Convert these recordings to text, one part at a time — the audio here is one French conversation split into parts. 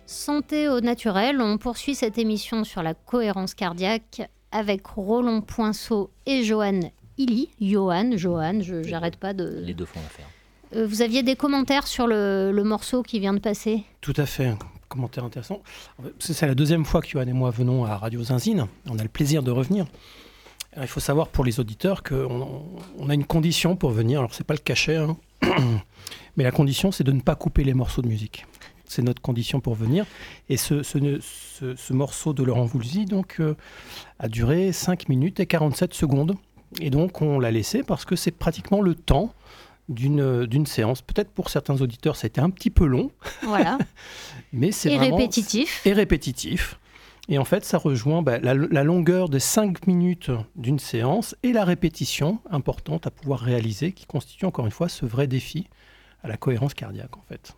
Santé au naturel, on poursuit cette émission sur la cohérence cardiaque avec Roland Poinceau et Johan Illy. Johan, j'arrête pas de... Les deux font l'affaire. Vous aviez des commentaires sur le morceau qui vient de passer ? Tout à fait, un commentaire intéressant. C'est la deuxième fois que Johan et moi venons à Radio Zinzine. On a le plaisir de revenir. Alors, il faut savoir pour les auditeurs qu'on a une condition pour venir. Alors, c'est pas le cachet, hein. Mais la condition, c'est de ne pas couper les morceaux de musique. C'est notre condition pour venir. Et ce morceau de Laurent Voulzy donc, a duré 5 minutes et 47 secondes. Et donc, on l'a laissé parce que c'est pratiquement le temps d'une séance. Peut-être pour certains auditeurs, ça a été un petit peu long. Voilà. Mais c'est et vraiment... répétitif. Et répétitif. Et en fait, ça rejoint la longueur des 5 minutes d'une séance et la répétition importante à pouvoir réaliser qui constitue encore une fois ce vrai défi à la cohérence cardiaque en fait.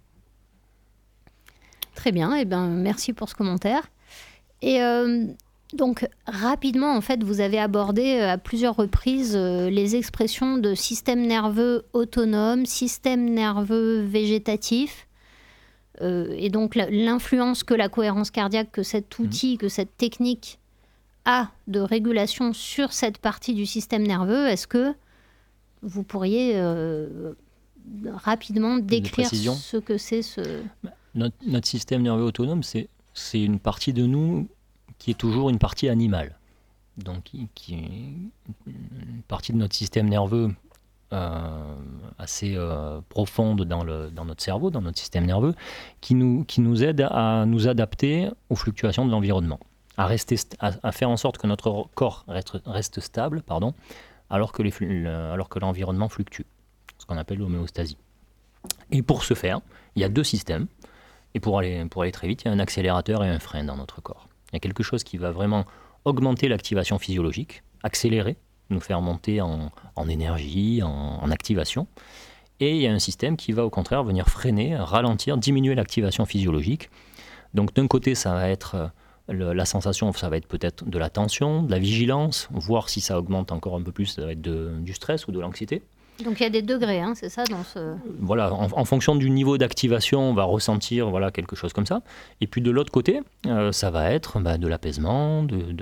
Très bien, eh ben, merci pour ce commentaire. Et donc, rapidement, en fait, vous avez abordé à plusieurs reprises les expressions de système nerveux autonome, système nerveux végétatif, et donc l'influence que la cohérence cardiaque, que cet outil, que cette technique a de régulation sur cette partie du système nerveux. Est-ce que vous pourriez rapidement décrire ce que c'est ce... Notre système nerveux autonome, c'est une partie de nous qui est toujours une partie animale. Donc, qui est une partie de notre système nerveux assez profonde dans notre cerveau, dans notre système nerveux, qui nous aide à nous adapter aux fluctuations de l'environnement, à faire en sorte que notre corps reste stable, alors que l'environnement fluctue, ce qu'on appelle l'homéostasie. Et pour ce faire, il y a deux systèmes. Et pour aller très vite, il y a un accélérateur et un frein dans notre corps. Il y a quelque chose qui va vraiment augmenter l'activation physiologique, accélérer, nous faire monter en énergie, en activation. Et il y a un système qui va au contraire venir freiner, ralentir, diminuer l'activation physiologique. Donc d'un côté, ça va être la sensation, ça va être peut-être de la tension, de la vigilance, voir si ça augmente encore un peu plus, ça va être du stress ou de l'anxiété. Donc il y a des degrés, hein, c'est ça dans ce... Voilà, en fonction du niveau d'activation, on va ressentir quelque chose comme ça. Et puis de l'autre côté, ça va être de l'apaisement,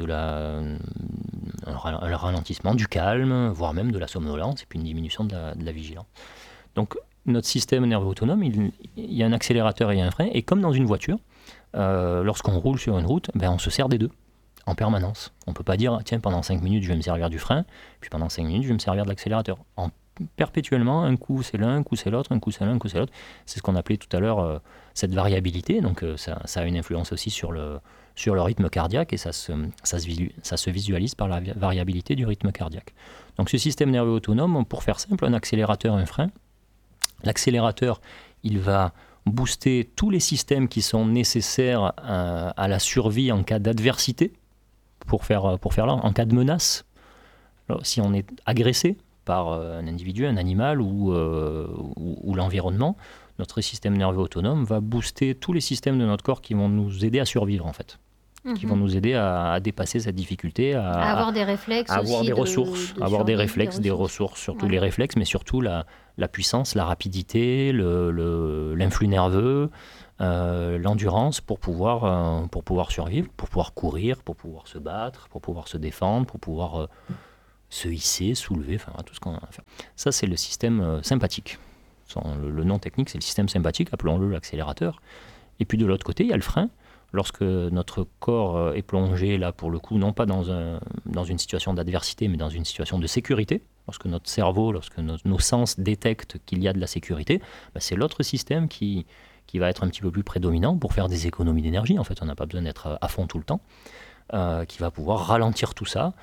un ralentissement, du calme, voire même de la somnolence, et puis une diminution de la vigilance. Donc notre système nerveux autonome, il y a un accélérateur et un frein. Et comme dans une voiture, lorsqu'on roule sur une route, on se sert des deux en permanence. On ne peut pas dire, tiens, pendant 5 minutes, je vais me servir du frein, puis pendant 5 minutes, je vais me servir de l'accélérateur. Perpétuellement, un coup c'est l'un, un coup c'est l'autre, un coup c'est l'un, un coup c'est l'autre. C'est ce qu'on appelait tout à l'heure cette variabilité. Donc ça a une influence aussi sur le rythme cardiaque et ça se visualise par la variabilité du rythme cardiaque. Donc ce système nerveux autonome, pour faire simple, un accélérateur, un frein. L'accélérateur, il va booster tous les systèmes qui sont nécessaires à la survie en cas d'adversité, pour faire là, en cas de menace. Alors, si on est agressé par un individu, un animal ou l'environnement, notre système nerveux autonome va booster tous les systèmes de notre corps qui vont nous aider à survivre en fait, qui vont nous aider à dépasser cette difficulté, à avoir des réflexes, à avoir aussi des ressources, avoir des réflexes, des ressources, surtout les réflexes, mais surtout la puissance, la rapidité, l'influx nerveux, l'endurance pour pouvoir survivre, pour pouvoir courir, pour pouvoir se battre, pour pouvoir se défendre, pour pouvoir se hisser, soulever, enfin tout ce qu'on a à faire. Ça, c'est le système sympathique. Le nom technique, c'est le système sympathique, appelons-le l'accélérateur. Et puis de l'autre côté, il y a le frein. Lorsque notre corps est plongé, là, pour le coup, non pas dans une situation d'adversité, mais dans une situation de sécurité, lorsque notre cerveau, lorsque nos sens détectent qu'il y a de la sécurité, c'est l'autre système qui va être un petit peu plus prédominant pour faire des économies d'énergie. En fait, on n'a pas besoin d'être à fond tout le temps, qui va pouvoir ralentir tout ça,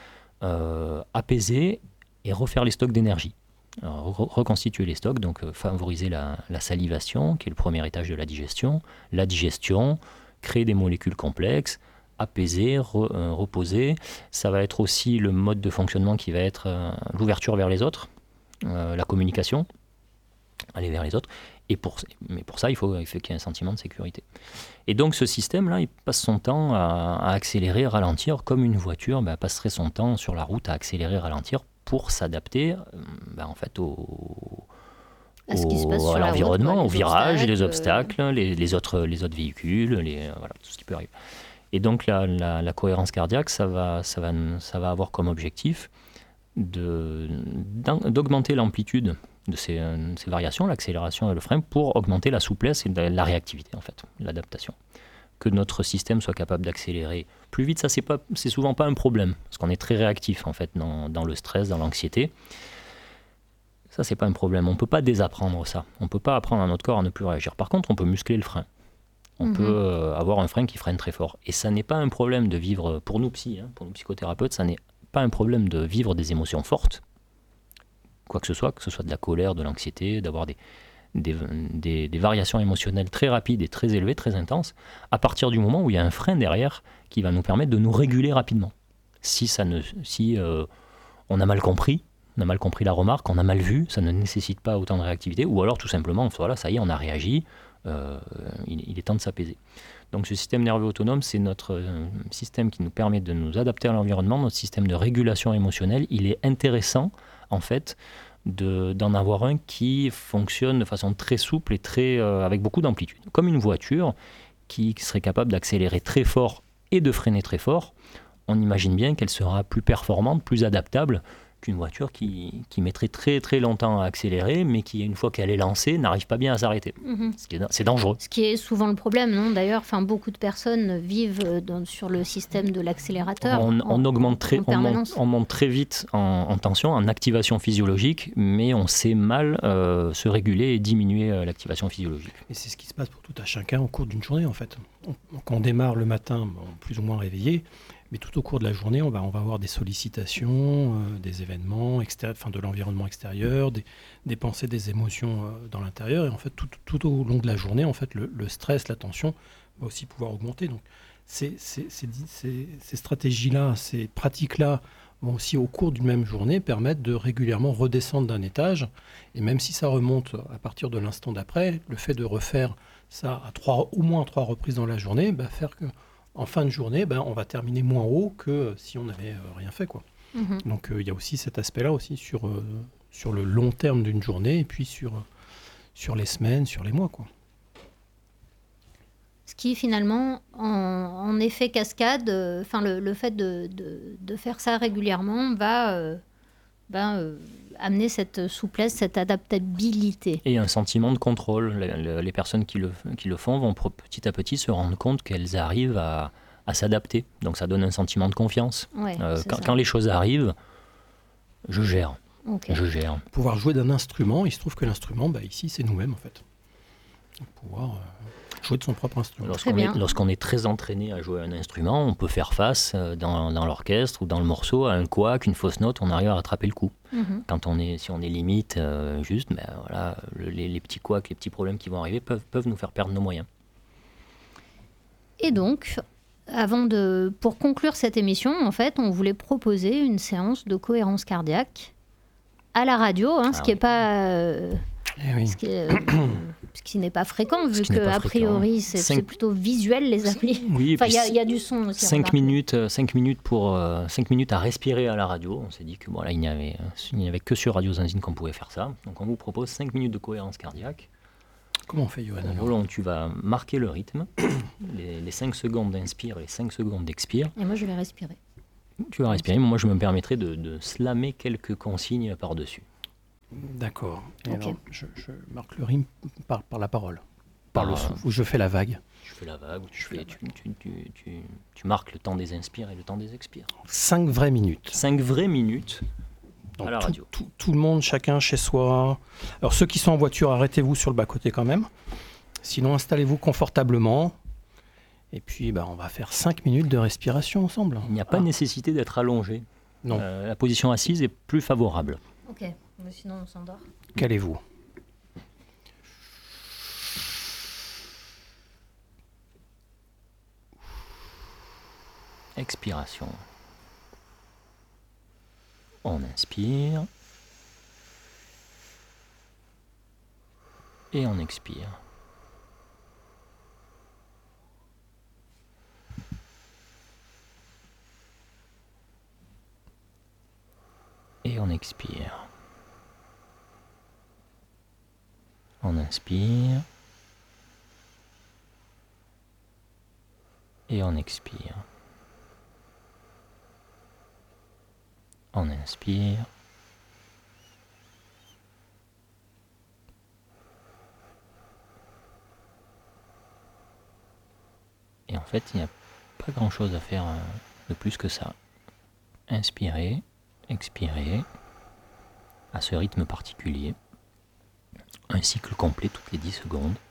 apaiser et refaire les stocks d'énergie. Reconstituer les stocks, donc favoriser la salivation, qui est le premier étage de la digestion, créer des molécules complexes, apaiser, reposer. Ça va être aussi le mode de fonctionnement qui va être l'ouverture vers les autres, la communication, aller vers les autres. Mais pour ça, il faut qu'il y ait un sentiment de sécurité. Et donc ce système-là, il passe son temps à accélérer, ralentir, comme une voiture passerait son temps sur la route à accélérer, ralentir pour s'adapter en fait, à ce qui se passe à sur l'environnement, aux virages, les obstacles, les autres véhicules, voilà, tout ce qui peut arriver. Et donc la cohérence cardiaque, ça va avoir comme objectif d'augmenter l'amplitude de ces variations, l'accélération et le frein, pour augmenter la souplesse et la réactivité, en fait, l'adaptation. Que notre système soit capable d'accélérer plus vite, ça c'est souvent pas un problème, parce qu'on est très réactif en fait dans le stress, dans l'anxiété. Ça c'est pas un problème, on peut pas désapprendre ça, on peut pas apprendre à notre corps à ne plus réagir. Par contre, on peut muscler le frein. On peut avoir un frein qui freine très fort. Et ça n'est pas un problème de vivre, pour nous pour nous psychothérapeutes, ça n'est pas un problème de vivre des émotions fortes, quoi que ce soit de la colère, de l'anxiété, d'avoir des variations émotionnelles très rapides et très élevées, très intenses, à partir du moment où il y a un frein derrière qui va nous permettre de nous réguler rapidement. Si on a mal compris la remarque, on a mal vu, ça ne nécessite pas autant de réactivité, ou alors tout simplement, voilà, ça y est, on a réagi, il est temps de s'apaiser. Donc ce système nerveux autonome, c'est notre système qui nous permet de nous adapter à l'environnement, notre système de régulation émotionnelle. Il est intéressant, en fait, d'en avoir un qui fonctionne de façon très souple et avec beaucoup d'amplitude. Comme une voiture qui serait capable d'accélérer très fort et de freiner très fort, on imagine bien qu'elle sera plus performante, plus adaptable qu'une voiture qui mettrait très très longtemps à accélérer, mais qui, une fois qu'elle est lancée, n'arrive pas bien à s'arrêter. C'est dangereux. Ce qui est souvent le problème, non ? D'ailleurs, beaucoup de personnes vivent sur le système de l'accélérateur. On monte très vite en tension, en activation physiologique, mais on sait mal se réguler et diminuer l'activation physiologique. Et c'est ce qui se passe pour tout à chacun au cours d'une journée, en fait. Quand on démarre le matin, plus ou moins réveillé, mais tout au cours de la journée, on va avoir des sollicitations, des événements de l'environnement extérieur, des pensées, des émotions dans l'intérieur. Et en fait, tout au long de la journée, en fait, le stress, la tension va aussi pouvoir augmenter. Donc, ces stratégies-là, ces pratiques-là vont aussi, au cours d'une même journée, permettre de régulièrement redescendre d'un étage. Et même si ça remonte à partir de l'instant d'après, le fait de refaire ça au moins 3 reprises dans la journée, faire que en fin de journée, on va terminer moins haut que si on n'avait rien fait, quoi. Donc il y a aussi cet aspect-là aussi sur le long terme d'une journée et puis sur les semaines, sur les mois, quoi. Ce qui finalement, en effet cascade, le fait de faire ça régulièrement va amener cette souplesse, cette adaptabilité. Et un sentiment de contrôle. Les personnes qui le font vont petit à petit se rendre compte qu'elles arrivent à s'adapter. Donc ça donne un sentiment de confiance. Ouais, quand les choses arrivent, je gère. Okay. Je gère. Pouvoir jouer d'un instrument, il se trouve que l'instrument, ici, c'est nous-mêmes, en fait. Pouvoir jouer de son propre instrument. Lorsqu'on est très entraîné à jouer un instrument, on peut faire face dans l'orchestre ou dans le morceau à un couac, une fausse note, on arrive à rattraper le coup. Si on est limite, voilà, les petits couacs, les petits problèmes qui vont arriver peuvent nous faire perdre nos moyens. Et donc, pour conclure cette émission, en fait, on voulait proposer une séance de cohérence cardiaque à la radio, ce qui n'est pas... ce qui n'est pas fréquent, vu qu'a priori, c'est plutôt visuel, les applis. Oui, il y a du son aussi. 5 minutes à respirer à la radio. On s'est dit que il n'y avait que sur Radio Zinzine qu'on pouvait faire ça. Donc on vous propose 5 minutes de cohérence cardiaque. Comment on fait, Johan? Alors, tu vas marquer le rythme, les 5 secondes d'inspire et les 5 secondes d'expire. Et moi, je vais respirer. Tu vas respirer, moi je me permettrai de slammer quelques consignes par-dessus. D'accord. Okay. Alors, je marque le rythme par la parole, par le souffle, ou je fais la vague. Tu fais la vague, tu marques le temps des inspires et le temps des expires. 5 vraies minutes. 5 vraies minutes. Donc, à la radio. Tout le monde, chacun chez soi. Alors ceux qui sont en voiture, arrêtez-vous sur le bas-côté quand même. Sinon, installez-vous confortablement. Et puis, on va faire 5 minutes de respiration ensemble. Il n'y a pas nécessité d'être allongé. Non. La position assise est plus favorable. Ok, mais sinon on s'endort. Calez-vous. Expiration. On inspire. Et on expire. Et on expire. On inspire. Et on expire. On inspire. Et en fait, il n'y a pas grand-chose à faire de plus que ça. Inspirer, expirer, à ce rythme particulier. Un cycle complet toutes les 10 secondes.